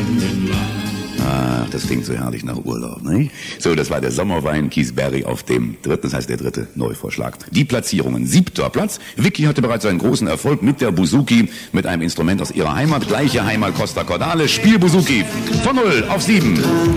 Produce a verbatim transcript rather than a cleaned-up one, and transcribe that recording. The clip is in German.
Ah, das klingt so herrlich nach Urlaub, ne? So, das war der Sommerwein Kiesberry auf dem dritten, das heißt der dritte Neuvorschlag. Die Platzierungen: siebter Platz. Vicky hatte bereits einen großen Erfolg mit der Buzuki, mit einem Instrument aus ihrer Heimat. Gleiche Heimat Costa Cordale. Spiel Buzuki von null auf sieben.